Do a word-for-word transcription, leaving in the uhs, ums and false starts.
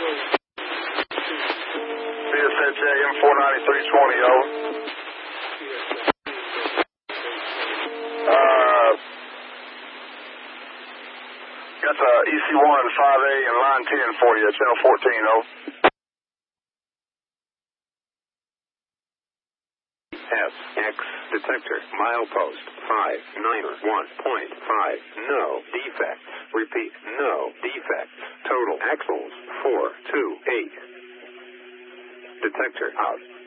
C S H A M four ninety-three twenty, over. Uh, got the E C one five A and line ten for you, channel fourteen, over. F X detector milepost five nine one point five, no defects. Repeat, no defects. Total axles four two eight. Detector out.